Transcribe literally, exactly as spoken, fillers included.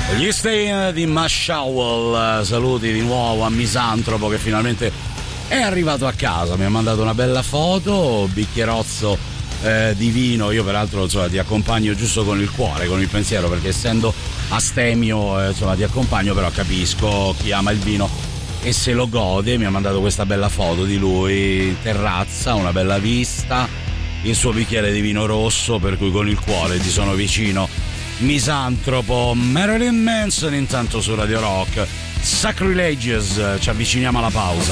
Gli Stain di Mashawal, saluti di nuovo a Misantropo che finalmente è arrivato a casa, mi ha mandato una bella foto, bicchierozzo eh, di vino. Io peraltro insomma ti accompagno giusto con il cuore, con il pensiero, perché essendo astemio eh, insomma ti accompagno, però capisco chi ama il vino e se lo gode. Mi ha mandato questa bella foto di lui in terrazza, una bella vista, il suo bicchiere di vino rosso, per cui con il cuore ti sono vicino. Misantropo, Marilyn Manson intanto su Radio Rock. Sacrilegious, ci avviciniamo alla pausa.